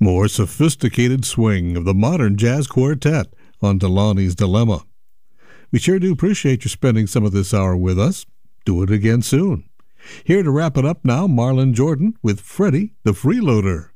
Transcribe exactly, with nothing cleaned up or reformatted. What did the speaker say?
more sophisticated swing of the modern jazz quartet on Delaney's Dilemma. We sure do appreciate you spending some of this hour with us. Do it again soon. Here to wrap it up now, Marlon Jordan with Freddie the Freeloader.